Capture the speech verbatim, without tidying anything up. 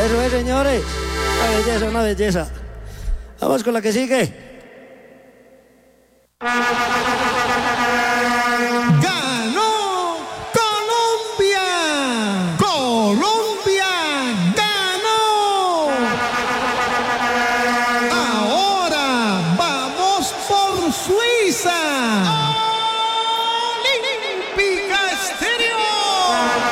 Eso es, señores. Una belleza, una belleza. Vamos con la que sigue.